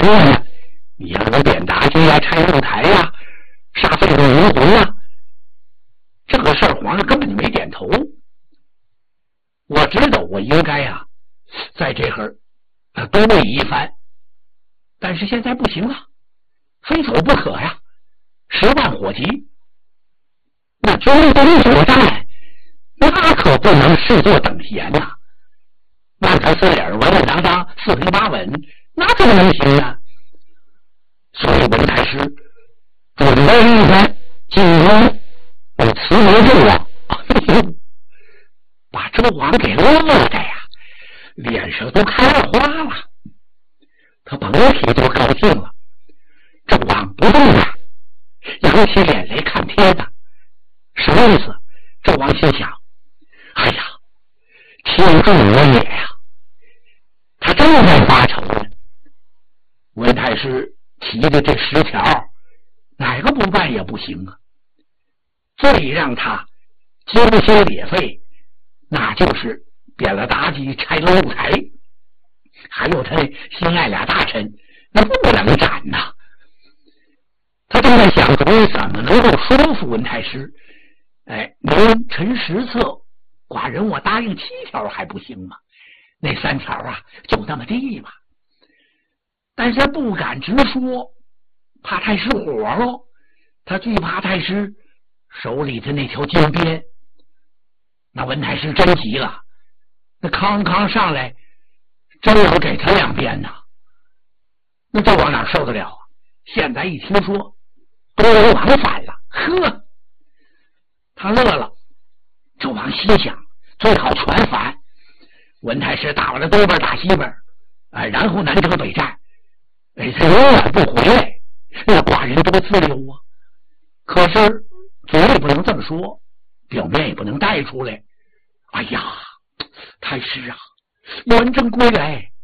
了呢？你让我鞭打军呀，拆露台呀，杀废物灵魂呀，这个事儿皇上根本就没点头。我知道我应该呀，在这会儿多问一番，但是现在不行了，非走不可呀，10万火急，那军功所在，那可不能视作等闲呐。那他四脸稳稳当当，四平八稳，那怎么能行啊？所以文太师准备一番进宫辞别纣王，把纣王给乐的呀，脸上都开了花了。他甭提多高兴了。纣王不动了，扬起脸来看天的，什么意思？纣王心想：哎呀，天助我也呀！他正在发愁呢。文太师提的这10条，哪个不办也不行啊。最让他惊心裂肺，那就是贬了妲己，拆了露台，还有他心爱俩大臣，那不能斩呐。他正在想主意怎么能够说服文太师。您陈10策，寡人我答应7条还不行吗？那3条啊，就那么地吧。但是不敢直说，怕太师火了。他惧怕太师手里的那条金鞭。那文太师真急了，那康康上来真要给他2鞭呐，那纣王哪受得了啊？现在一听说东吴王反了，呵，他乐了。纣王心想，最好全反，文太师打完了东边打西边，然后南征北战，他永远不回来，那寡人多自由啊。可是嘴里不能这么说，表面也不能带出来。哎呀，太师啊，远征归来，